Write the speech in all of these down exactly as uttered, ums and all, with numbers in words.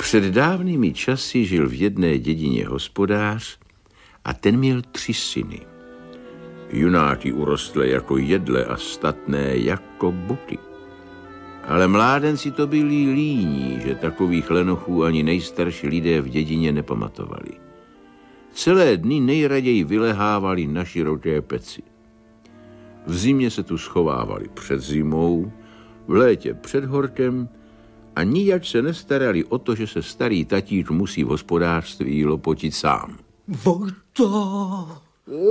Před dávnými časy žil v jedné dědině hospodář a ten měl tři syny. Junáky urostly jako jedle a statné jako buky. Ale mládenci to byli líní, že takových lenochů ani nejstarší lidé v dědině nepamatovali. Celé dny nejraději vylehávali na široké peci. V zimě se tu schovávali před zimou, v létě před horkem a nijak se nestarali o to, že se starý tatík musí v hospodářství lopotit sám. Vojto!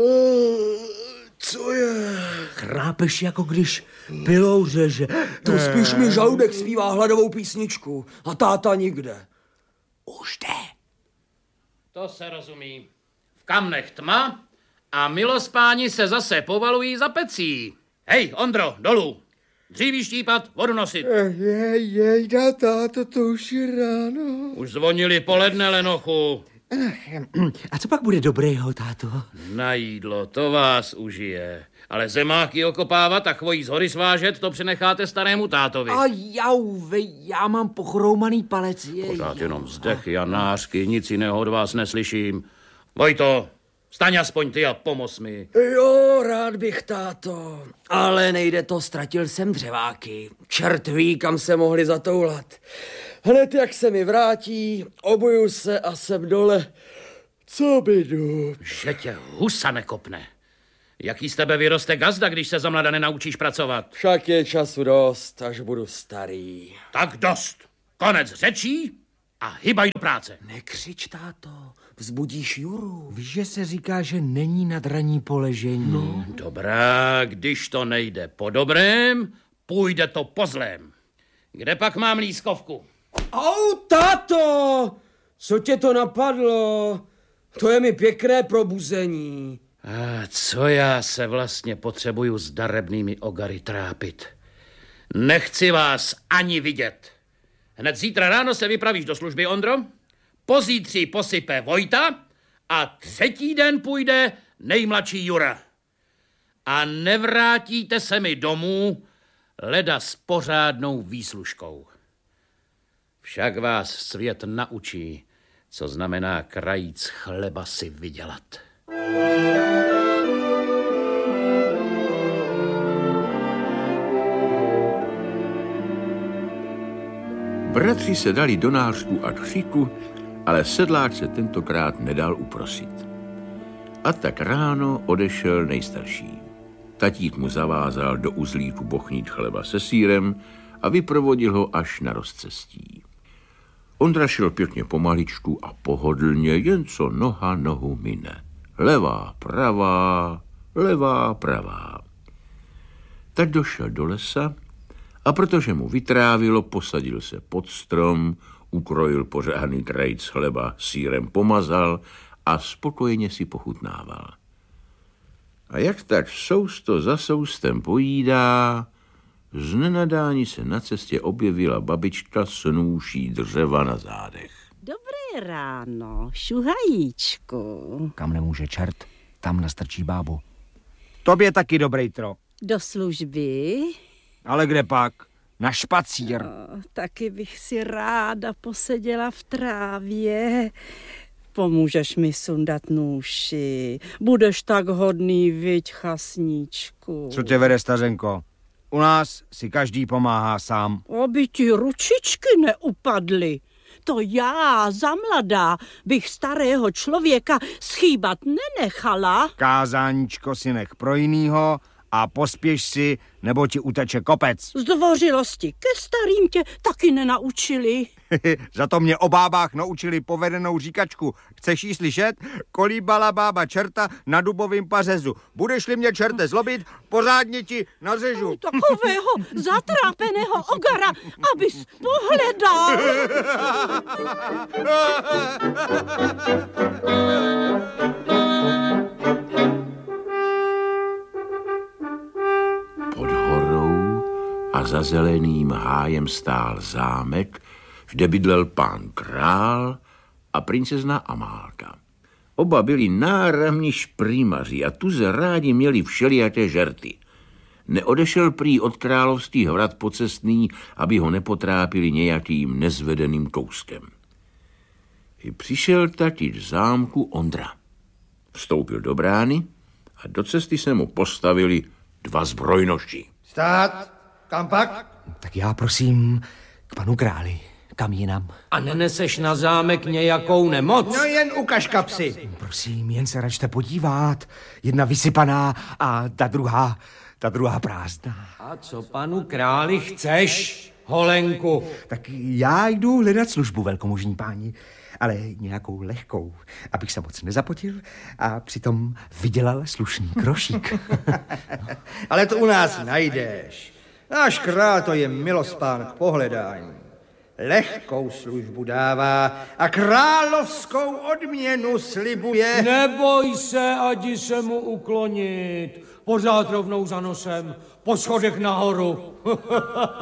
Co je? Chrápeš, jako když pilou řeže. To spíš mi žaludek zpívá hladovou písničku a táta nikde. Už jde. To se rozumí. V kamnech tma a milospáni se zase povalují za pecí. Hej, Ondro, dolů. Dříví štípat, vodu nosit. Jej, jej, táto, to už je ráno. Už zvonili poledne, lenochu. A co pak bude dobrého, táto? Na jídlo, to vás užije. Ale zemáky okopávat a chvojí z hory svážet, to přenecháte starému tátovi. A jau, vej, já mám pochroumaný palec. Jej, Pořád jau. jenom vzdechy a nářky, nic jiného od vás neslyším. Vojto, staň aspoň ty a pomoz mi. Jo, rád bych, táto. Ale nejde to, ztratil jsem dřeváky. Čert ví, kam se mohli zatoulat. Hned jak se mi vrátí, obuju se a jsem dole. Co bydu? Že tě husa nekopne. Jaký z tebe vyroste gazda, když se za mlada nenaučíš pracovat? Však je času dost, až budu starý. Tak dost. Konec řečí a hybaj do práce. Nekřič, táto. Vzbudíš Juru. Víš, že se říká, že není nad raní poležení. No. Dobrá, když to nejde po dobrém, půjde to po zlém. Kde pak mám lískovku? Au, táto! Co tě to napadlo? To je mi pěkné probuzení. A co já se vlastně potřebuju s darebnými ogary trápit? Nechci vás ani vidět. Hned zítra ráno se vypravíš do služby, Ondro. Pozítří posype Vojta a třetí den půjde nejmladší Jura. A nevrátíte se mi domů leda s pořádnou výslužkou. Však vás svět naučí, co znamená krajíc chleba si vydělat. Bratři se dali do nářku a křiku, ale sedlák se tentokrát nedal uprosit. A tak ráno odešel nejstarší. Tatík mu zavázal do uzlíku bochnít chleba se sýrem a vyprovodil ho až na rozcestí. Ondra šel pěkně pomaličku a pohodlně, jen co noha nohu mine. Levá, pravá, levá, pravá. Tak došel do lesa a protože mu vytrávilo, posadil se pod strom, ukrojil pořádný krajíc chleba, sýrem pomazal a spokojeně si pochutnával. A jak tak sousto za soustem pojídá, z nenadání se na cestě objevila babička s nůší dřeva na zádech. Dobré ráno, šuhajíčku. Kam nemůže čert, tam nastrčí bábu. Tobě taky dobrý tro. Do služby? Ale kde pak? Na špacír. No, taky bych si ráda poseděla v trávě. Pomůžeš mi sundat nůši. Budeš tak hodný, viď, chasníčku. Co tě vede, stařenko? U nás si každý pomáhá sám. Aby ti ručičky neupadly. To já, za mladá, bych starého člověka schýbat nenechala. Kázáníčko si nech pro jinýho a pospěš si, nebo ti uteče kopec. Zdvořilosti ke starým tě taky nenaučili. Za to mě o bábách naučili povedenou říkačku. Chceš jí slyšet? Kolíbala bába čerta na dubovým pařezu. Budeš-li mě, čerte, zlobit, pořádně ti nařežu. Takového zatrápeného ogara, abys pohledal. Pod horou a za zeleným hájem stál zámek, kde bydlel pán král a princezna Amálka. Oba byli náramní šprýmaři a tuze rádi měli všelijaké žerty. Neodešel prý od královských hrad pocestný, aby ho nepotrápili nějakým nezvedeným kouskem. Přišel tak jít v zámku Ondra. Vstoupil do brány a do cesty se mu postavili dva zbrojnoši. Stát, kam pak? Tak já prosím k panu králi, kam jinam. A neneseš na zámek nějakou nemoc? No jen ukaž kapsy. Prosím, jen se račte podívat. Jedna vysypaná a ta druhá, ta druhá prázdná. A co panu králi chceš, holenku? Tak já jdu hledat službu, velkomožní páni, ale nějakou lehkou, abych se moc nezapotil a přitom vydělal slušný krošík. Ale to u nás najdeš. Náš král to je milospán k pohledání. Lehkou službu dává a královskou odměnu slibuje. Neboj se, adi se mu uklonit. Pořád rovnou za nosem, po schodech nahoru.